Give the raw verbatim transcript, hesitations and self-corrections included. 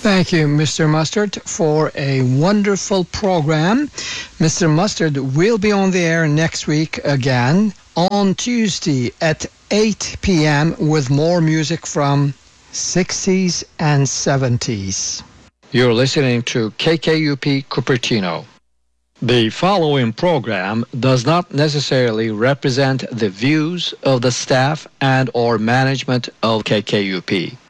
Thank you, Mister Mustard, for a wonderful program. Mister Mustard will be on the air next week again on Tuesday at eight p.m. with more music from sixties and seventies. You're listening to K K U P Cupertino. The following program does not necessarily represent the views of the staff and or management of K K U P.